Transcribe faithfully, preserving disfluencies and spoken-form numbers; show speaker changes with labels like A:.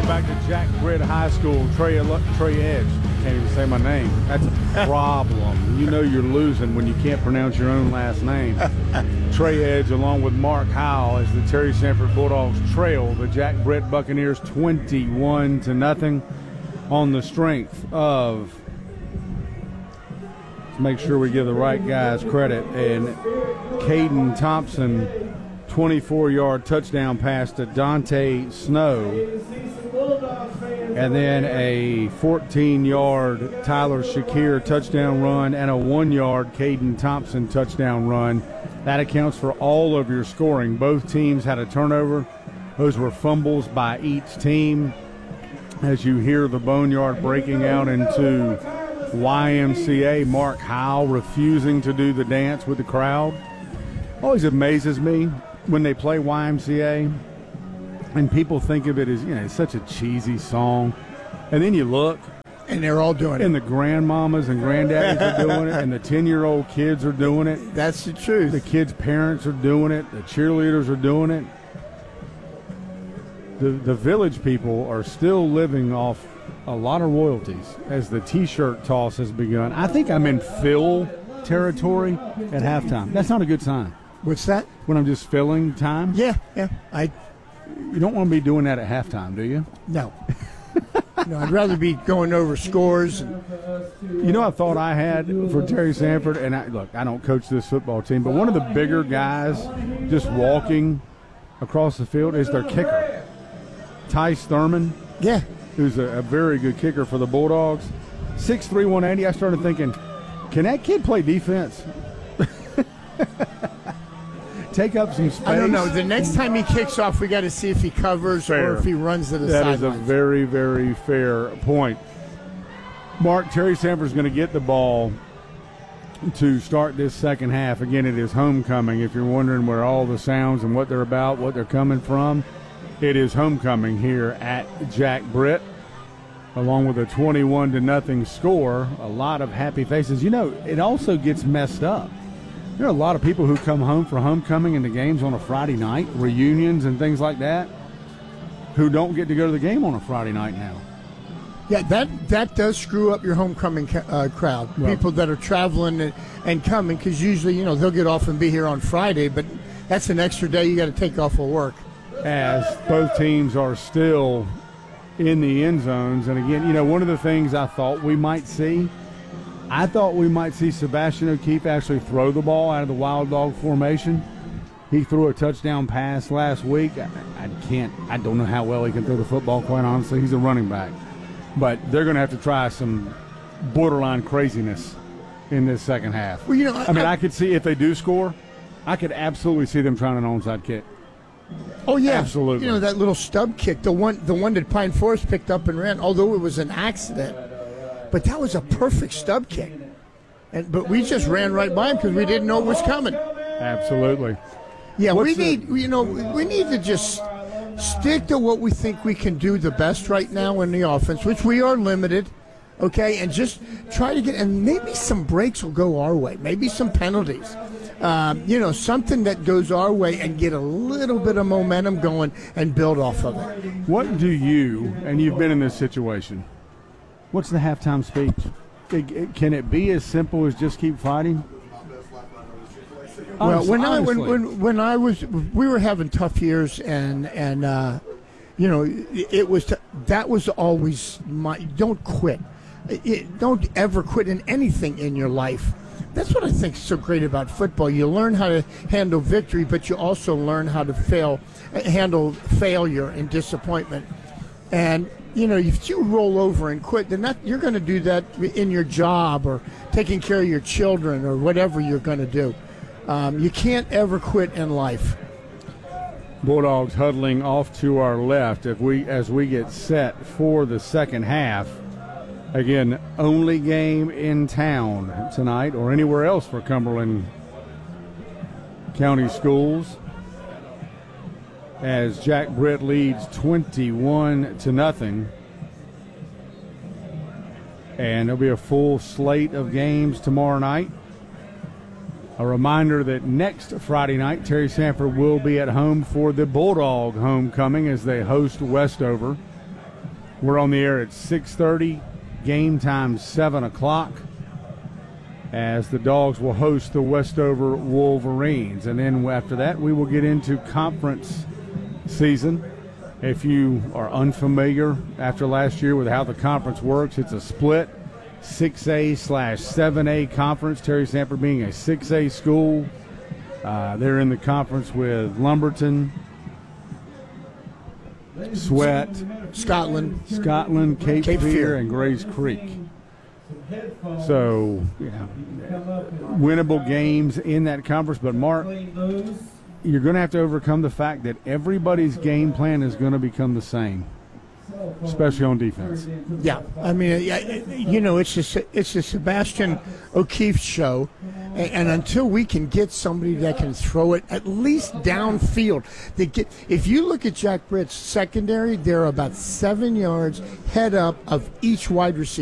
A: welcome back to Jack Britt High School. Trey, Trey Edge. Can't even say my name. That's a problem. You know you're losing when you can't pronounce your own last name. Trey Edge, along with Mark Howell, as the Terry Sanford Bulldogs trail the Jack Britt Buccaneers twenty-one to nothing on the strength of, let's make sure we give the right guys credit, and Caden Thompson, twenty-four-yard touchdown pass to Dante Snow, and then a fourteen-yard Tyler Shakir touchdown run and a one-yard Caden Thompson touchdown run. That accounts for all of your scoring. Both teams had a turnover. Those were fumbles by each team. As you hear the Boneyard breaking out into Y M C A, Mark Howell refusing to do the dance with the crowd. Always amazes me when they play Y M C A and people think of it as, you know, it's such a cheesy song. And then you look.
B: And they're all doing
A: and
B: it.
A: And the grandmamas and granddaddies are doing it. And the ten-year-old kids are doing it.
B: That's the truth.
A: The kids' parents are doing it. The cheerleaders are doing it. The, the village people are still living off a lot of royalties as the T-shirt toss has begun. I think I'm in Phil territory at halftime. That's not a good sign.
B: What's that?
A: When I'm just filling time?
B: Yeah, yeah. I.
A: You don't want to be doing that at halftime, do you?
B: No. No, I'd rather be going over scores. And...
A: You know, I thought I had for Terry Sanford, and I, look, I don't coach this football team, but one of the bigger guys just walking across the field is their kicker, Tice Thurman.
B: Yeah.
A: Who's a, a very good kicker for the Bulldogs. six three, one eighty. I started thinking, can that kid play defense? Take up some space.
B: I don't know. The next time he kicks off, we got to see if he covers
A: fair.
B: or if he runs to the
A: That
B: sidelines.
A: is a very, very fair point. Mark, Terry Sanford's going to get the ball to start this second half. Again, it is homecoming. If you're wondering where all the sounds and what they're about, what they're coming from, it is homecoming here at Jack Britt, along with a twenty-one to nothing score. A lot of happy faces. You know, it also gets messed up. There are a lot of people who come home for homecoming and the games on a Friday night, reunions and things like that, who don't get to go to the game on a Friday night now.
B: Yeah, that that does screw up your homecoming uh, crowd. Well, people that are traveling and, and coming, because usually, you know, they'll get off and be here on Friday, but that's an extra day you got to take off of work.
A: As both teams are still in the end zones. And again, you know, one of the things I thought we might see, I thought we might see Sebastian O'Keefe actually throw the ball out of the wild dog formation. He threw a touchdown pass last week. I, I can't, I don't know how well he can throw the football, quite honestly. He's a running back. But they're going to have to try some borderline craziness in this second half.
B: Well, you know, I,
A: I mean, I, I could see if they do score, I could absolutely see them trying an onside kick.
B: Oh yeah,
A: absolutely.
B: You know, that little stub kick, the one, the one that Pine Forest picked up and ran. Although it was an accident, but that was a perfect stub kick. And but we just ran right by him because we didn't know it was coming.
A: Absolutely.
B: Yeah,
A: What's
B: we
A: the,
B: need, you know, we need to just stick to what we think we can do the best right now in the offense, which we are limited. Okay, and just try to get, and maybe some breaks will go our way, maybe some penalties. Um, you know, something that goes our way and get a little bit of momentum going and build off of it.
A: What do you, and you've been in this situation, what's the halftime speech? It, it, can it be as simple as just keep fighting?
B: Well,
A: Honestly,
B: when I when,
A: honestly.
B: when when I was, we were having tough years, and and uh, you know, it was t- that was always my, don't quit. It, don't ever quit in anything in your life. That's what I think is so great about football. You learn how to handle victory, but you also learn how to fail, handle failure and disappointment. And, you know, if you roll over and quit, then that, you're going to do that in your job or taking care of your children or whatever you're going to do. Um, you can't ever quit in life.
A: Bulldogs huddling off to our left if we as we get set for the second half. Again, only game in town tonight or anywhere else for Cumberland County Schools, as Jack Britt leads twenty-one to nothing. And there'll be a full slate of games tomorrow night. A reminder that next Friday night, Terry Sanford will be at home for the Bulldog homecoming as they host Westover. We're on the air at six thirty. Game time seven o'clock. As the Dogs will host the Westover Wolverines. And then after that, we will get into conference season. If you are unfamiliar after last year with how the conference works, it's a split six A slash seven A conference. Terry Sanford being a six A school. Uh, they're in the conference with Lumberton, Sweat,
B: Scotland,
A: Scotland, Cape,
B: Cape
A: Fear,
B: Fear,
A: and Grays Creek. So, you know, winnable games in that conference. But, Mark, you're going to have to overcome the fact that everybody's game plan is going to become the same, especially on defense.
B: Yeah, I mean, you know, it's a, it's a Sebastian O'Keefe show, and, and until we can get somebody that can throw it at least downfield, they get. If you look at Jack Britt's secondary, they're about seven yards head up of each wide receiver.